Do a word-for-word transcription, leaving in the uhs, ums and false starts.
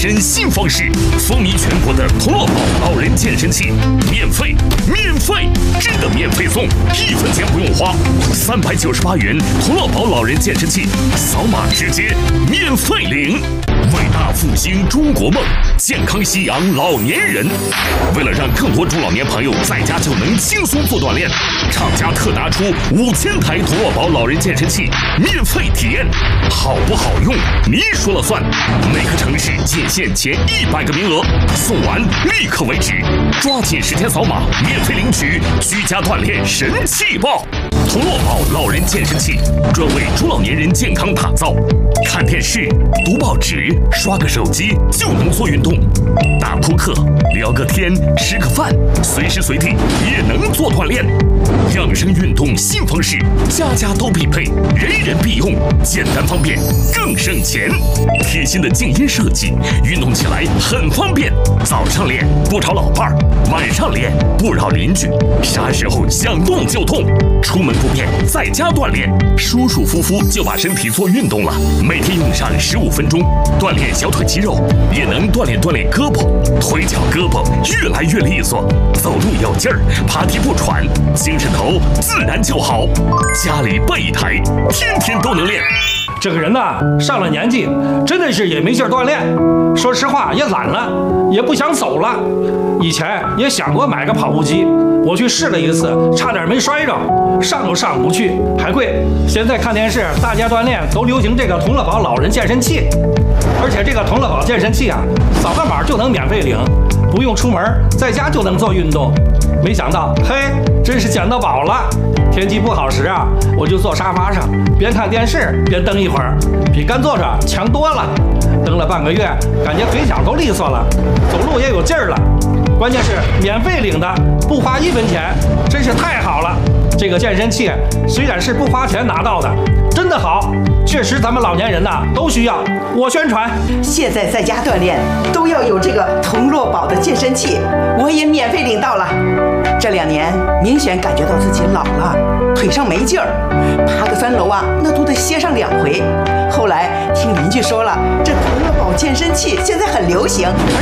身新方式，风靡全国的同乐宝老人健身器，免费，免费，真的免费送，一分钱不用花，三百九十八元同乐宝老人健身器，扫码直接免费领。伟大复兴中国梦，健康夕阳老年人。为了让更多中老年朋友在家就能轻松做锻炼，厂家特拿出五千台同乐宝老人健身器免费体验，好不好用你说了算。每个城市仅限前一百个名额，送完立刻为止，抓紧时间扫码免费领取居家锻炼神器报。同乐宝老人健身器专为中老年人健康打造，看电视、读报纸、刷个手机就能做运动，打扑克、聊个天、吃个饭，随时随地也能做锻炼。养生运动新方式，家家都必备，人人必用，简单方便，更省钱。贴心的静音设计，运动起来很方便。早上练不吵老伴儿，晚上练不扰邻居，啥时候想动就动，出门不便在家锻炼，舒舒服服就把身体做运动了。每天用上十五分钟，锻炼小腿肌肉，也能锻炼锻炼胳膊、腿脚、胳膊越来越利索，走路有劲儿，爬梯不喘，精神头自然就好。家里备一台，天天都能练。 这个人呐，上了年纪，真的是也没劲儿锻炼。说实话，也懒了，也不想走了。以前也想过买个跑步机，我去试了一次，差点没摔着，上都上不去，还贵。现在看电视，大家锻炼都流行这个同乐宝老人健身器，而且这个同乐宝健身器啊，扫个码就能免费领，不用出门，在家就能做运动。没想到，嘿，真是捡到宝了！天气不好时啊，我就坐沙发上，边看电视边蹬一会儿，比干坐着强多了。蹬了半个月，感觉腿脚都利索了，走路也有劲儿了。关键是免费领的，不花一分钱，真是太好了。这个健身器虽然是不花钱拿到的，真的好，确实咱们老年人呐、啊、都需要。我宣传， 现在在家锻炼都要有这个同乐宝的健身器，我也免费领到了。这两年明显感觉到自己老了，腿上没劲儿，爬个三楼啊，那都得歇上两回。后来听邻居说了，这同乐宝健身器现在很流行，而